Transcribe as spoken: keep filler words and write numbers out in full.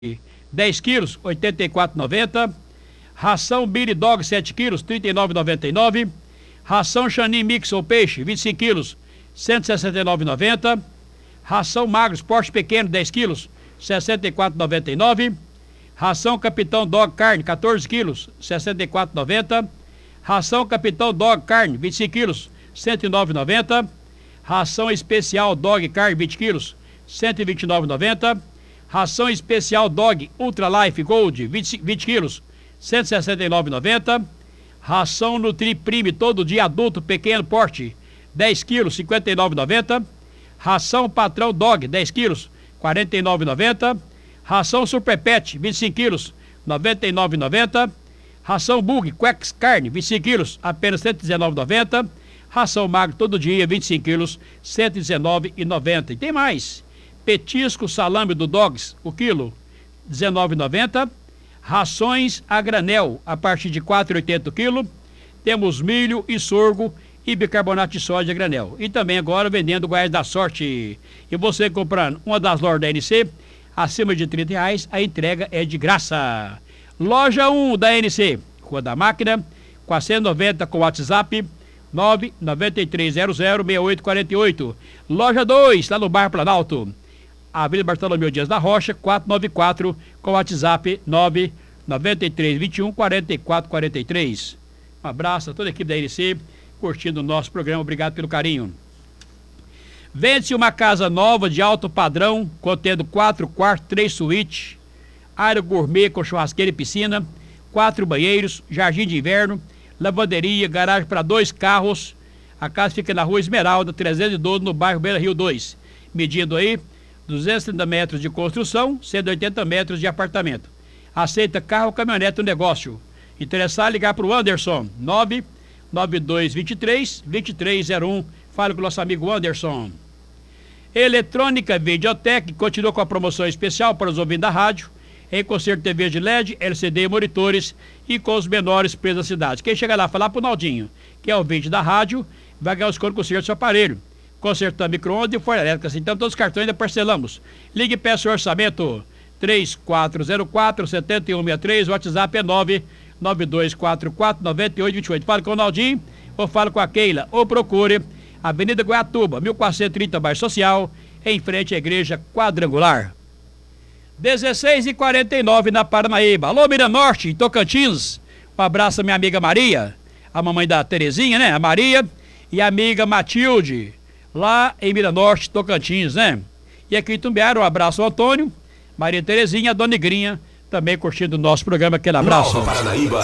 dez quilos, oitenta e quatro reais e noventa centavos. Ração Billy Dog sete quilos, trinta e nove reais e noventa e nove centavos. Ração Chanin Mix ou Peixe vinte e cinco quilos, cento e sessenta e nove reais e noventa centavos. Ração Magros Porte Pequeno dez quilos, sessenta e quatro reais e noventa e nove centavos. Ração Capitão Dog Carne quatorze quilos, sessenta e quatro reais e noventa centavos. Ração Capitão Dog Carne vinte e cinco quilos, cento e nove reais e noventa centavos. Ração Especial Dog Carne vinte quilos, cento e vinte e nove reais e noventa centavos. Ração Especial Dog Ultra Life Gold vinte, vinte quilos, cento e sessenta e nove reais e noventa centavos. Ração Nutri Prime Todo Dia Adulto Pequeno Porte dez quilos, cinquenta e nove reais e noventa centavos. Ração Patrão Dog dez quilos, quarenta e nove reais e noventa centavos. Ração Super Pet vinte e cinco quilos, noventa e nove reais e noventa centavos. Ração Bug Quex Carne vinte e cinco quilos, apenas cento e dezenove reais e noventa centavos. Ração Magro Todo Dia vinte e cinco quilos, cento e dezenove reais e noventa centavos. E tem mais. Petisco salame do Dogs, o quilo, dezenove reais e noventa centavos. Rações a granel, a partir de quatro reais e oitenta centavos o quilo. Temos milho e sorgo e bicarbonato de sódio a granel. E também agora vendendo Goiás da Sorte. E você comprando uma das lojas da N C, acima de trinta reais, a entrega é de graça. Loja um da N C, Rua da Máquina, quatrocentos e noventa com WhatsApp, nove nove três zero zero seis oito quatro oito. Loja dois, lá no bairro Planalto, Avenida Bartolomeu Dias da Rocha, quatrocentos e noventa e quatro, com WhatsApp nove nove três dois um quatro quatro quatro três. Um abraço a toda a equipe da N C, curtindo o nosso programa, obrigado pelo carinho. Vende-se uma casa nova de alto padrão, contendo quatro quartos, três suítes, área gourmet com churrasqueira e piscina, quatro banheiros, jardim de inverno, lavanderia, garagem para dois carros. A casa fica na Rua Esmeralda, trezentos e doze, no bairro Beira Rio dois. Medindo aí duzentos e trinta metros de construção, cento e oitenta metros de apartamento. Aceita carro, caminhonete no negócio. Interessar, ligar para o Anderson, nove nove dois dois três, dois três zero um. Fale com o nosso amigo Anderson. Eletrônica Videotec continua com a promoção especial para os ouvintes da rádio, em concerto T V de L E D, L C D e monitores, e com os menores preços da cidade. Quem chega lá falar pro Naldinho, que é ouvinte da rádio, vai ganhar os contos com o conserto do seu aparelho. Consertando micro-ondas e forno elétrico. Então todos os cartões ainda parcelamos. Ligue e peça o orçamento três quatro zero quatro, sete um seis três, o WhatsApp é nove nove dois quatro quatro, nove oito dois oito. Fale com o Naldinho, ou fale com a Keila, ou procure Avenida Goiatuba, mil quatrocentos e trinta, bairro Social, em frente à Igreja Quadrangular. dezesseis e quarenta e nove na Paranaíba. Alô, Miranorte, em Tocantins. Um abraço à minha amiga Maria, a mamãe da Terezinha, né? A Maria, e a amiga Matilde, lá em Miranorte, Tocantins, né? E aqui em Tumbiara, um abraço ao Antônio, Maria Terezinha, a Dona Igrinha, também curtindo o nosso programa. Aquele abraço. Nova Paranaíba.